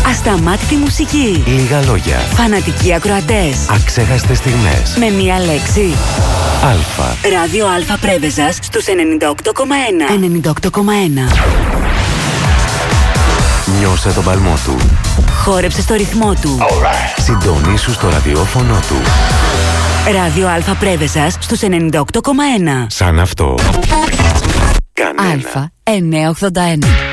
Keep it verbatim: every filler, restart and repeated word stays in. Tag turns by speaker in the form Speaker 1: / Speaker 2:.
Speaker 1: Ασταμάτητη μουσική.
Speaker 2: Λίγα λόγια.
Speaker 1: Φανατικοί ακροατές.
Speaker 2: Αξέχαστες στιγμές.
Speaker 1: Με μία λέξη.
Speaker 2: Αλφα.
Speaker 1: Ράδιο Αλφα Πρέβεζας στους ενενήντα οκτώ κόμμα ένα. ενενήντα οκτώ κόμμα ένα.
Speaker 2: Νιώσε τον παλμό του.
Speaker 1: Χόρεψε στο ρυθμό του.
Speaker 2: Right. Συντονίσου στο ραδιόφωνο του.
Speaker 1: Ράδιο Αλφα Πρέβεζας στους ενενήντα οκτώ κόμμα ένα.
Speaker 2: Σαν αυτό. Κανένα.
Speaker 1: Αλφα εννιακόσια ογδόντα ένα.